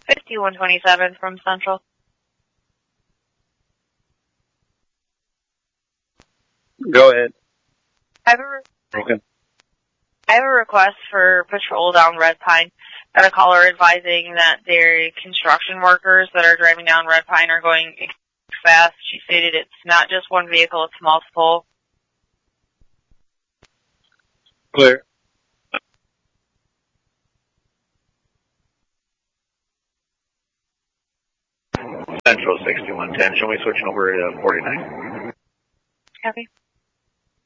5127 from Central. Go ahead. I Okay. have a request for patrol down Red Pine. Got a caller advising that their construction workers that are driving down Red Pine are going fast. She stated it's not just one vehicle, it's multiple. Clear. Central 6110. Show me switching over to 49. Copy.